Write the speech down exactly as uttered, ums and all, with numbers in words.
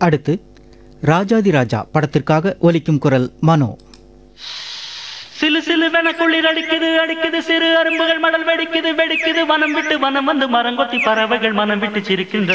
அடுத்து ராஜாதி ராஜா படத்திற்காக ஒலிக்கும் குரல் மனோ. சிலு சிலுவென குளிர் அடிக்குது அடிக்குது சிறு அரும்புகள் மடல் வெடிக்குது வெடிக்குது வனம் விட்டு வனம் வந்து மரங்கொத்தி பறவைகள் மனம் விட்டு சிரிக்கின்ற